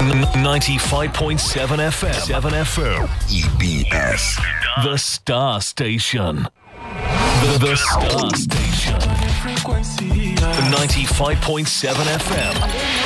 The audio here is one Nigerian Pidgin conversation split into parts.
95.7 FM. 7 FM. EBS. The Star Station. The Star Station. 95.7 FM.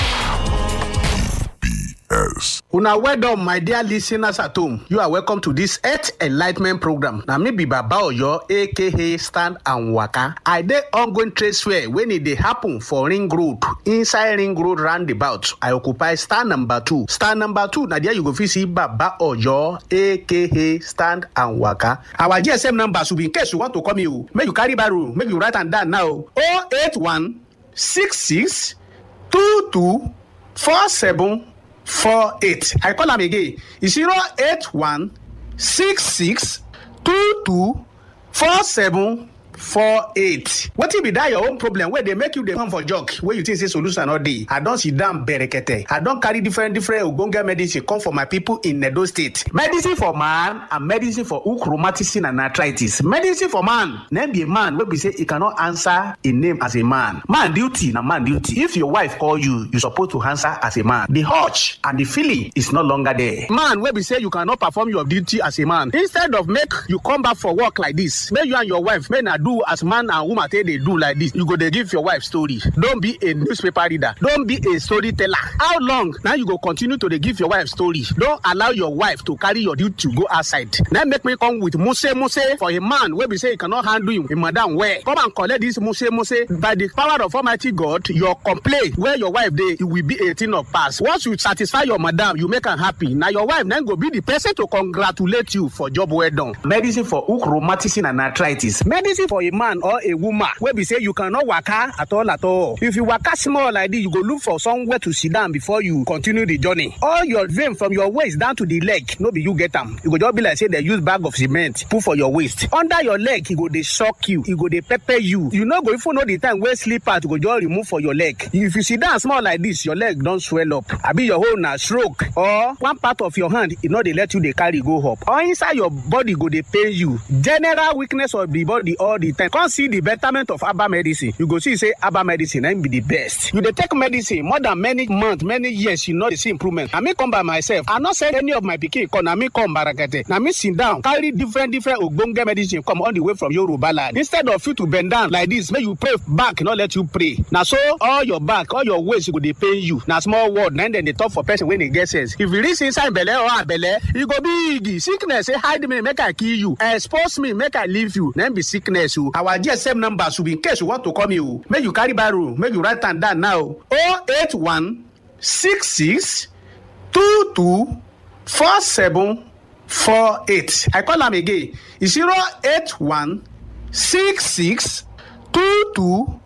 EBS. Una well done, my dear listeners at home. You are welcome to this Earth Enlightenment program. Na me be Baba Oyo, aka Stand and Waka. I dey ongoing trade fair when it dey happen for Ring Road, inside Ring Road roundabout. I occupy stand number 2. Stand number 2, na there you go fit see Baba Oyo, aka Stand and Waka. Our GSM number should be in case you want to come here. Make you carry barrow, make you write and down now. 081 66 22 47 48. I call am again. It's 081 66 22 47 48. Wetin be that your own problem wey dey make you dey come for jog wey you think say solution no dey? I don sit down berekete. I don carry different ogbonge medicine come for my people in Edo State. Medicine for man and medicine for hook, rheumatism and arthritis. Medicine for man, name be a man wey be say he cannot answer a name as a man. Man duty na man duty. If your wife call you, you suppose to answer as a man. The urge and the feeling is no longer there. Man wey be say you cannot perform your duty as a man. Instead of make you come back for work like this, make you and your wife make na do as man and woman take dey do like this, you go dey give your wife story. Don't be a newspaper reader, don't be a storyteller. How long now you go continue to dey give your wife story? Don't allow your wife to carry your duty to go outside. Now make me come with muse for a man wey be say he cannot handle him madam well. Come and collect this muse by the power of Almighty God. Your complaint where your wife dey, it will be a thing of past. Once you satisfy your madam, you make her happy. Now your wife then go be the person to congratulate you for job well done. Medicine for hook, rheumatism and arthritis. Medicine for a man or a woman wey be say you cannot waka at all. If you waka small like this, you go look for somewhere to sit down before you continue the journey. All your vein from your waist down to the leg, no be you get am. You go just be like say they use bag of cement put for your waist. Under your leg, e go dey shock you, e go dey pepper you. You no go even know the time wey slippers go just remove for your leg. If you sit down small like this, your leg don swell up. Abi your whole na stroke, or one part of your hand e no dey let you dey carry go up, or inside your body go dey pain you. General weakness of the body all the time. Come see the betterment of herbal medicine. You go see say herbal medicine ain't be the best. You dey take medicine more than many months, many years, you know the see improvement. I me come by myself. I not send any of my pikin come. I me come barakete. Now me sit down, carry different ogbonge medicine come all the way from Yoruba land. Instead of you to bend down like this, make you pray back, not let you pray. Now so all your back, all your waist go dey pain you. Now small word, then they talk for person when they get sense. If you reach inside belle or belle, you go big. Sickness say hide me, make I kill you. Expose me, make I leave you. Then be sickness you. Our GSM number should be in case you want to come here. Make you carry barrow, make you write and down now. 081 66 22 47 48. I call them again. It's 081 66 22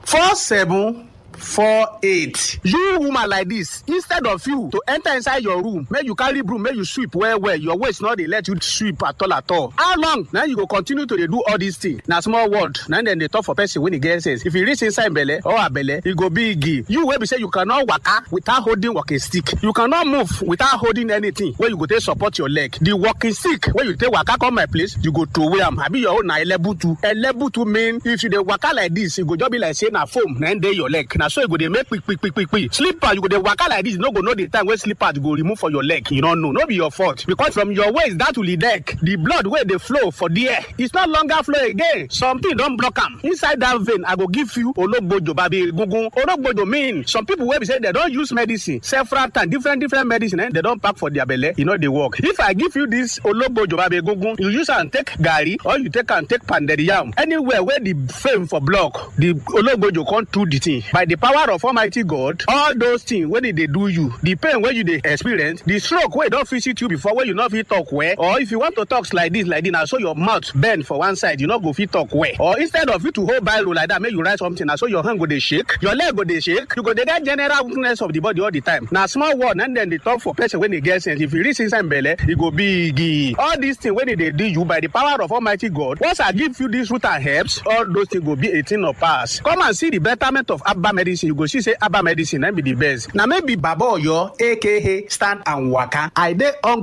47 48. You woman like this, instead of you to enter inside your room, make you carry broom, make you sweep well. Your waist not they let you sweep at all. How long now you go continue to dey do all these things? Now small word, now then they talk for person when he gets sense. If you reach inside belle or a belle, it go big. You will be say you cannot waka without holding walking stick. You cannot move without holding anything where you go take support your leg. The walking stick where you take waka come my place, you go throw away am. Abi your own na elebutu. Elebutu mean if you dey waka like this, you go just be like say na foam na dey your leg. Now so you go dey make quick. Slipper you go dey waka like this, you no go know the time when slippers go remove for your leg. You don't know, no be your fault, because from your waist down to the neck, the blood where they flow for there, it's not longer flow again. Something don't block them inside that vein. I go give you ologbojo babi gungun. Ologbojo mean some people wey be say they don't use medicine several times, different medicine, and they don't pack for their belly. You know they work. If I give you this ologbojo babi gungun, you use and take gari, or you take and take pounded yam. Anywhere where the vein for block, the ologbojo can't do the thing. By the power of Almighty God, all those things when they do you, the pain when you they experience, the stroke where don't visit you before, when you not fit talk well, or if you want to talk like this, now so your mouth bend for one side, you not go fit talk well, or instead of you to hold Bible like that, make you write something, now so your hand go they shake, your leg go they shake, you go they get general weakness of the body all the time. Now small word, and then they talk for person when they get sense. If you reach inside belle, it go big. All these things when they do you by the power of Almighty God, once I give you this root and herbs, all those things go be a thing of past. Come and see the betterment of Abba medicine. You go see say Abba medicine and be the best. Now maybe Baba Oyo, aka Stand and Waka. I dey on